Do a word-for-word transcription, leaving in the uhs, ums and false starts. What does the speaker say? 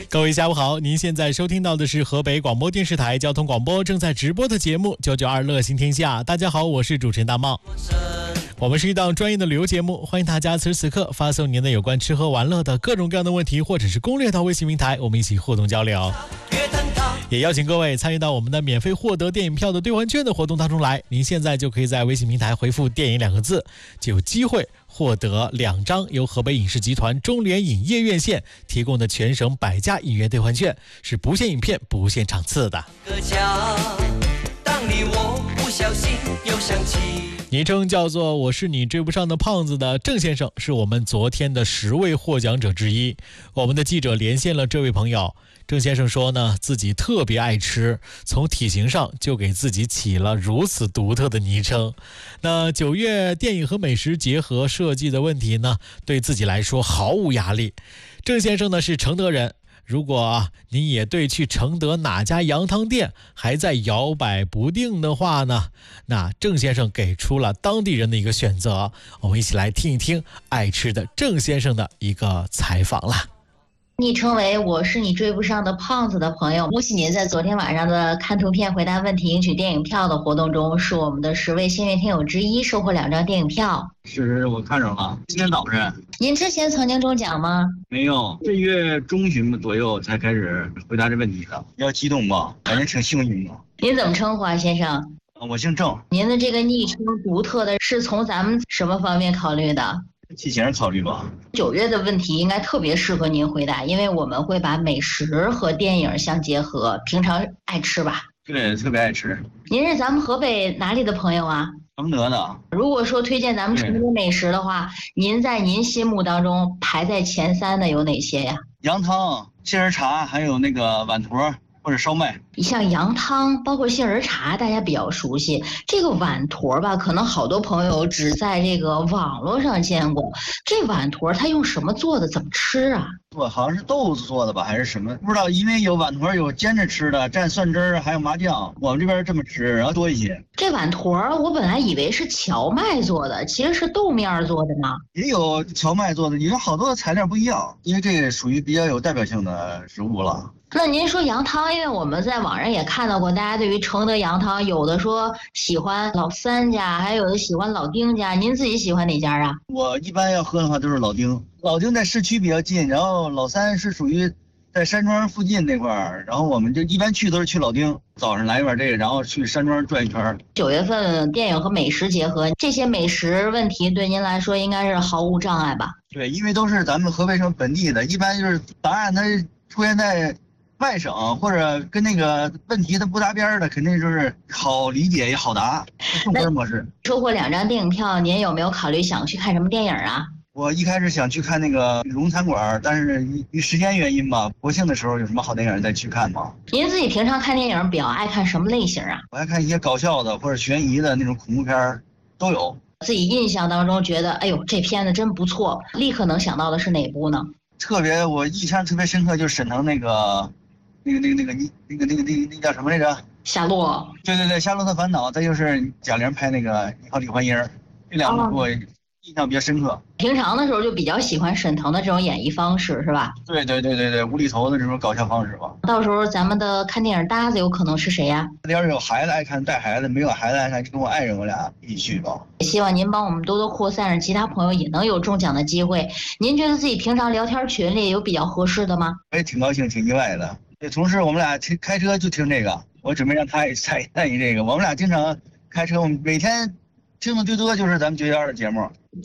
各位下午好，您现在收听到的是河北广播电视台交通广播正在直播的节目九九二乐行天下。大家好，我是主持人大茂。我们是一档专业的旅游节目，欢迎大家此时此刻发送您的有关吃喝玩乐的各种各样的问题或者是攻略到微信平台，我们一起互动交流。也邀请各位参与到我们的免费获得电影票的兑换券的活动当中来。您现在就可以在微信平台回复电影两个字，就有机会获得两张由河北影视集团中联影业院线提供的全省百家影院兑换券，是不限影片不限场次的。当你我不小心又想起昵称叫做我是你追不上的胖子的郑先生是我们昨天的十位获奖者之一。我们的记者连线了这位朋友，郑先生说呢，自己特别爱吃，从体型上就给自己起了如此独特的昵称。那九月电影和美食结合设计的问题呢，对自己来说毫无压力。郑先生呢是承德人，如果、啊、您也对去承德哪家羊汤店还在摇摆不定的话呢，那郑先生给出了当地人的一个选择。我们一起来听一听爱吃的郑先生的一个采访啦。 昵称为我是你追不上的胖子的朋友，恭喜您在昨天晚上的看图片回答问题赢取电影票的活动中，是我们的十位幸运听友之一，收获两张电影票。 是我看着了，今天早晨。 您之前曾经中奖吗？ 没有，这月中旬左右才开始回答这问题的，比较激动吧，感觉挺幸运的。 您怎么称呼啊，先生？ 我姓郑。 您的这个昵称独特的是从咱们什么方面考虑的？ 体型考虑吧。 九月的问题应该特别适合您回答，因为我们会把美食和电影相结合。平常爱吃吧？ 对，特别爱吃。 您是咱们河北哪里的朋友啊？ 承德的。 如果说推荐咱们承德美食的话，您在您心目当中排在前三的有哪些呀？ 羊汤、杏仁茶，还有那个碗坨或者烧麦。 像羊汤包括杏仁茶大家比较熟悉，这个碗坨吧可能好多朋友只在这个网络上见过。这碗坨它用什么做的，怎么吃啊？ 我好像是豆子做的吧，还是什么不知道，因为有碗坨有煎着吃的，蘸蒜汁儿还有麻酱，我们这边这么吃，然后多一些。 这碗坨我本来以为是荞麦做的，其实是豆面做的呢。 也有荞麦做的，有好多的材料不一样，因为这个属于比较有代表性的食物了。 那您说羊汤，因为我们在网上也看到过，大家对于承德羊汤，有的说喜欢老三家，还有的喜欢老丁家，您自己喜欢哪家啊？ 我一般要喝的话都是老丁，老丁在市区比较近，然后老三是属于在山庄附近那块儿，然后我们就一般去都是去老丁，早上来一碗这个，然后去山庄转一圈。 九月份电影和美食结合，这些美食问题对您来说应该是毫无障碍吧？ 对，因为都是咱们河北省本地的，一般就是答案它出现在外省或者跟那个问题它不搭边的，肯定就是好理解也好答，送分模式。 收获两张电影票，您有没有考虑想去看什么电影啊？ 我一开始想去看那个龙餐馆，但是因时间原因吧，国庆的时候有什么好电影再去看嘛。 您自己平常看电影比较爱看什么类型啊？ 我爱看一些搞笑的或者悬疑的那种恐怖片都有。 自己印象当中觉得哎呦这片子真不错，立刻能想到的是哪部呢？ 特别我印象特别深刻就是沈腾那个那个那个那个那个那个那个那个叫什么来着？ 夏洛。 对对对，夏洛特烦恼，再就是贾玲拍那个你好李焕英，这两部我印象比较深刻。 平常的时候就比较喜欢沈腾的这种演绎方式是吧？ 对对对对对，无厘头的这种搞笑方式吧。 到时候咱们的看电影搭子有可能是谁呀？ 要是有孩子爱看带孩子，没有孩子爱看就跟我爱人我俩一起去吧。 希望您帮我们多多扩散，让其他朋友也能有中奖的机会。您觉得自己平常聊天群里有比较合适的吗？ 我也挺高兴挺意外的，这同事我们俩听开车就听这个，我准备让他也参参与这个。我们俩经常开车，我们每天听的最多就是咱们九九二的节目。